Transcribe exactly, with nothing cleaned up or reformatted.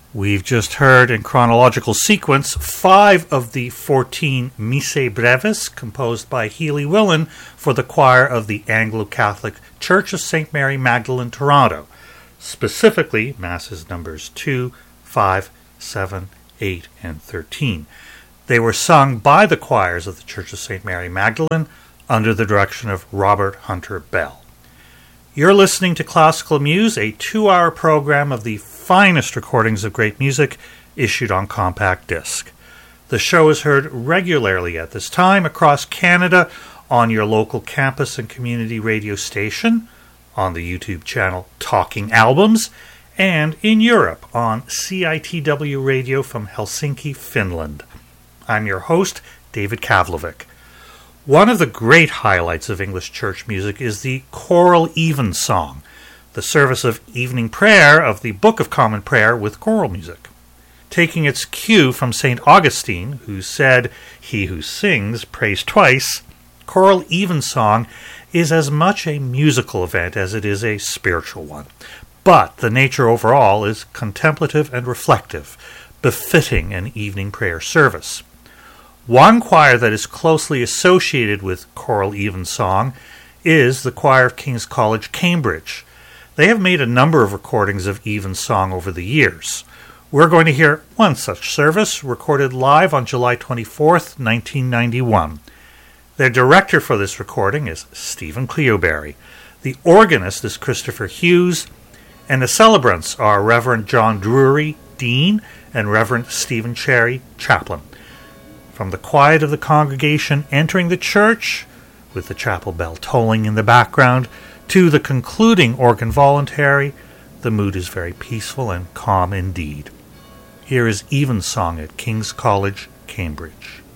We've just heard in chronological sequence five of the fourteen Missae Brevis composed by Healy Willan for the choir of the Anglo-Catholic Church of Saint Mary Magdalene, Toronto, specifically Masses numbers two, five, seven, eight, and thirteen. They were sung by the choirs of the Church of Saint Mary Magdalene under the direction of Robert Hunter Bell. You're listening to Classical Muse, a two-hour program of the finest recordings of great music issued on compact disc. The show is heard regularly at this time across Canada on your local campus and community radio station, on the YouTube channel Talking Albums, and in Europe on C I T W Radio from Helsinki, Finland. I'm your host, David Kavlovic. One of the great highlights of English church music is the choral evensong, the service of evening prayer of the Book of Common Prayer with choral music. Taking its cue from Saint Augustine, who said, "He who sings prays twice," choral evensong is as much a musical event as it is a spiritual one. But the nature overall is contemplative and reflective, befitting an evening prayer service. One choir that is closely associated with choral evensong is the choir of King's College, Cambridge. They have made a number of recordings of evensong over the years. We're going to hear one such service recorded live on July twenty-fourth, nineteen ninety-one. Their director for this recording is Stephen Cleoberry. The organist is Christopher Hughes, and the celebrants are Reverend John Drury, Dean, and Reverend Stephen Cherry, Chaplain. From the quiet of the congregation entering the church, with the chapel bell tolling in the background, to the concluding organ voluntary, the mood is very peaceful and calm indeed. Here is Evensong at King's College, Cambridge.